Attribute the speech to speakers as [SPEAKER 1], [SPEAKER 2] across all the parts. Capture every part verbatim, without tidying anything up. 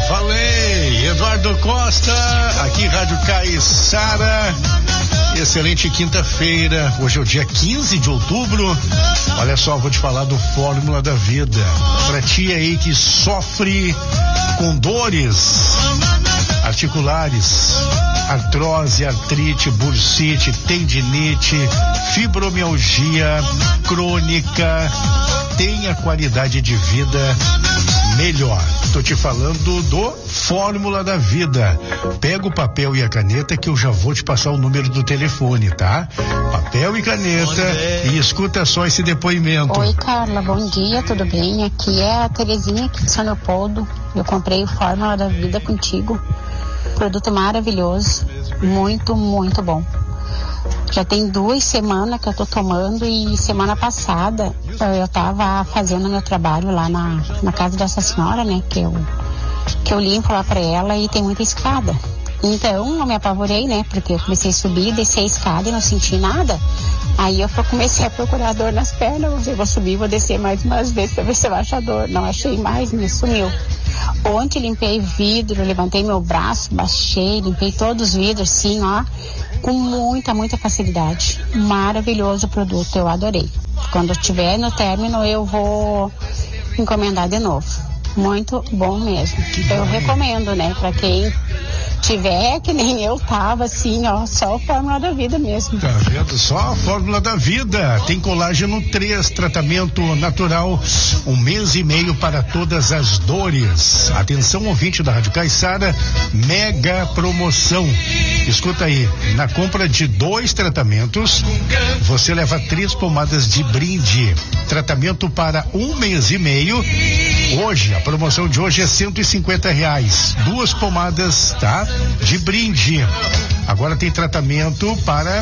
[SPEAKER 1] Falei, Eduardo Costa, aqui Rádio Caiçara. Excelente quinta-feira, hoje é o dia quinze de outubro. Olha só, vou te falar do Fórmula da Vida. Pra ti aí que sofre com dores articulares, artrose, artrite, bursite, tendinite, fibromialgia crônica, tenha qualidade de vida melhor. Tô te falando do Fórmula da Vida. Pega o papel e a caneta que eu já vou te passar o número do telefone, tá? Papel e caneta e escuta só esse depoimento.
[SPEAKER 2] Oi, Carla, bom dia, tudo bem? Aqui é a Terezinha aqui de São Leopoldo. Eu comprei o Fórmula da Vida contigo. Produto maravilhoso, muito, muito bom. Já tem duas semanas que eu tô tomando e semana passada eu tava fazendo meu trabalho lá na, na casa dessa senhora, né? Que eu, que eu limpo lá pra ela e tem muita escada. Então eu me apavorei, né? Porque eu comecei a subir, descer a escada e não senti nada. Aí eu comecei a procurar dor nas pernas. Eu vou subir, vou descer mais umas vezes pra ver se eu acho a dor. Não achei mais, me sumiu. Ontem limpei vidro, levantei meu braço, baixei, limpei todos os vidros, assim, ó, com muita, muita facilidade. Maravilhoso o produto, eu adorei. Quando eu estiver no término, eu vou encomendar de novo. Muito bom mesmo. Eu recomendo, né, pra quem tiver, que nem eu tava, assim, ó, só a Fórmula da Vida mesmo.
[SPEAKER 1] Tá vendo? Só a Fórmula da Vida. Tem colágeno três, tratamento natural, um mês e meio para todas as dores. Atenção, ouvinte da Rádio Caiçara, mega promoção. Escuta aí, na compra de dois tratamentos, você leva três pomadas de brinde. Tratamento para um mês e meio. Hoje, a promoção de hoje é cento e cinquenta reais. Duas pomadas, tá? De brinde. Agora tem tratamento para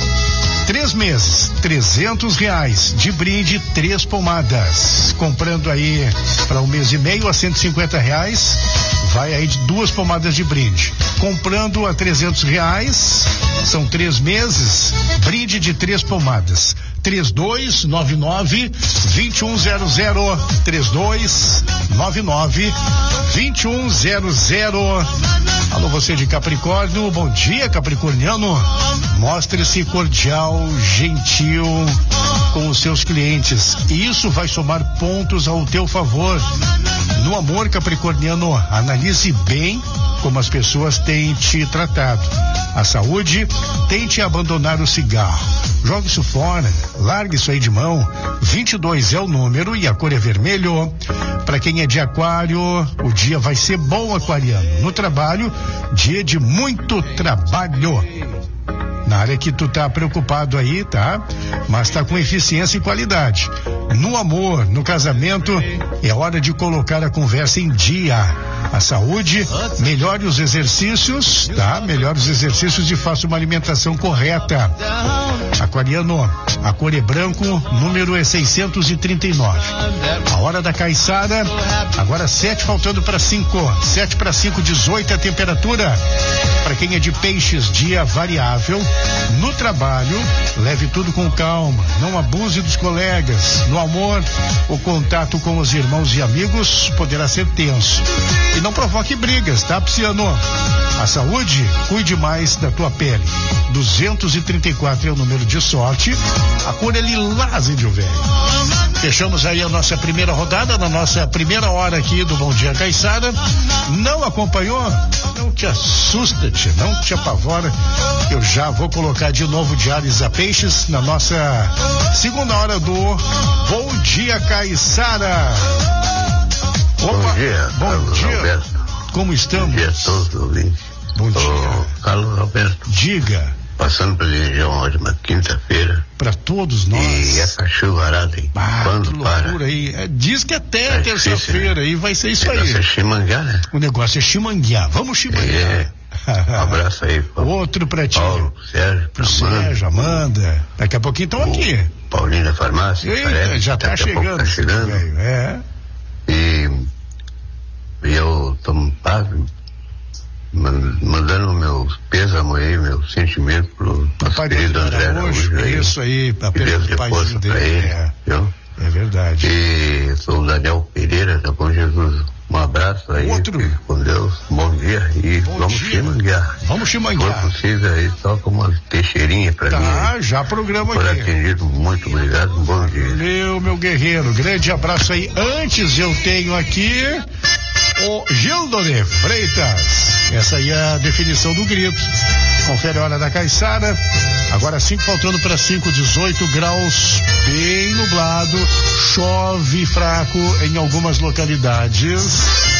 [SPEAKER 1] três meses, trezentos reais de brinde, três pomadas. Comprando aí para um mês e meio a cento e cinquenta reais, vai aí de duas pomadas de brinde. Comprando a trezentos reais, são três meses, brinde de três pomadas. três dois nove nove, dois um zero zero, três dois nove nove, dois um zero zero. Alô, você de Capricórnio, bom dia, capricorniano. Mostre-se cordial, gentil com os seus clientes. Isso vai somar pontos ao teu favor. No amor, capricorniano, analise bem como as pessoas têm te tratado. A saúde, tente abandonar o cigarro. Jogue isso fora, largue isso aí de mão. vinte e dois é o número e a cor é vermelho. Para quem é de aquário, o dia vai ser bom, aquariano. No trabalho, dia de muito trabalho. Na área que tu tá preocupado aí, tá? Mas tá com eficiência e qualidade. No amor, no casamento, é hora de colocar a conversa em dia. A saúde, melhore os exercícios, tá? Melhore os exercícios e faça uma alimentação correta. Aquariano, a cor é branco, número é seiscentos e trinta e nove. A hora da Caiçara, agora sete faltando para cinco. Sete para cinco, dezoito a temperatura. Para quem é de peixes, dia variável. No trabalho, leve tudo com calma, não abuse dos colegas. No amor, o contato com os irmãos e amigos poderá ser tenso. E não provoque brigas, tá, Pisciano? A saúde, cuide mais da tua pele. duzentos e trinta e quatro é o número de sorte. A cor é lilás, índio velho. Fechamos aí a nossa primeira rodada, na nossa primeira hora aqui do Bom Dia Caiçara. Não acompanhou? Não te assusta, tia, não te apavora. Eu já vou colocar de novo Diários a Peixes na nossa segunda hora do Bom Dia Caiçara. Opa,
[SPEAKER 3] bom dia,
[SPEAKER 1] bom
[SPEAKER 3] Carlos
[SPEAKER 1] dia.
[SPEAKER 3] Alberto.
[SPEAKER 1] Como estamos?
[SPEAKER 3] Bom dia a todos os ouvintes.
[SPEAKER 1] Bom dia.
[SPEAKER 3] Ô, Carlos Alberto.
[SPEAKER 1] Diga.
[SPEAKER 3] Passando para desejar uma ótima quinta-feira.
[SPEAKER 1] Para todos nós.
[SPEAKER 3] E essa chuvarada aí.
[SPEAKER 1] Ah,
[SPEAKER 3] quando
[SPEAKER 1] que
[SPEAKER 3] para?
[SPEAKER 1] loucura aí. É, diz que até
[SPEAKER 3] É
[SPEAKER 1] terça-feira
[SPEAKER 3] né?
[SPEAKER 1] aí vai ser isso
[SPEAKER 3] o
[SPEAKER 1] aí.
[SPEAKER 3] negócio é chimanguear, né?
[SPEAKER 1] O negócio é chimanguear. Vamos chimanguear.
[SPEAKER 3] É. Um abraço aí. Pro
[SPEAKER 1] Outro pra ti.
[SPEAKER 3] Paulo, Sérgio,
[SPEAKER 1] Pro Sérgio, Amanda. Daqui a pouquinho estão aqui.
[SPEAKER 3] Paulinho da farmácia.
[SPEAKER 1] Eita,
[SPEAKER 3] parece,
[SPEAKER 1] já tá chegando.
[SPEAKER 3] Tá chegando.
[SPEAKER 1] Velho. É.
[SPEAKER 3] E, e eu tô mandando meus pêsamos aí, meus sentimentos pro nosso querido André Araújo.
[SPEAKER 1] Isso aí, a
[SPEAKER 3] que Deus repousa pra ele,
[SPEAKER 1] é.
[SPEAKER 3] viu?
[SPEAKER 1] É verdade.
[SPEAKER 3] E sou o Daniel Pereira, da Bom Jesus. Um abraço aí.
[SPEAKER 1] Outro.
[SPEAKER 3] Fique com Deus. Bom dia. E
[SPEAKER 1] Bom
[SPEAKER 3] vamos
[SPEAKER 1] dia.
[SPEAKER 3] chimanguear.
[SPEAKER 1] Vamos chimanguear.
[SPEAKER 3] Se for possível aí, toca uma teixeirinha pra
[SPEAKER 1] tá,
[SPEAKER 3] mim.
[SPEAKER 1] Tá, já programa
[SPEAKER 3] por
[SPEAKER 1] aqui.
[SPEAKER 3] atendido, muito obrigado. Bom dia.
[SPEAKER 1] Meu, meu guerreiro, grande abraço aí. Antes eu tenho aqui o Gildo de Freitas. Essa aí é a definição do grito. Confere a hora da Caiçara. Agora cinco, faltando para cinco, dezoito graus, bem nublado, chove fraco em algumas localidades.